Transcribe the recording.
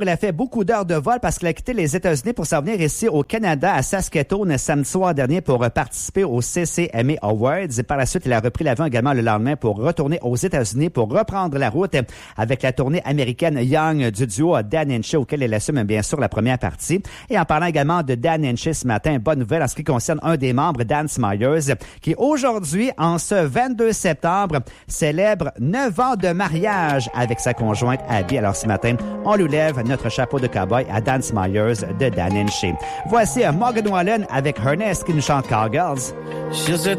Elle a fait beaucoup d'heures de vol parce qu'elle a quitté les États-Unis pour s'en venir ici au Canada, à Saskatoon, samedi soir dernier pour participer au CCMA Awards. Et par la suite, elle a repris l'avion également le lendemain pour retourner aux États-Unis pour reprendre la route avec la tournée américaine Young du duo Dan Hinchey, auquel elle assume bien sûr la première partie. Et en parlant également de Dan Hinchey ce matin, bonne nouvelle en ce qui concerne un des membres, Dan Smyers, qui aujourd'hui, en ce 22 septembre, célèbre 9 ans de mariage avec sa conjointe Abby. Alors ce matin, on lui lève notre chapeau de cowboy à Dan Smyers de Dan Hinchey. Voici Morgan Wallen avec Ernest qui nous chante Cowgirls.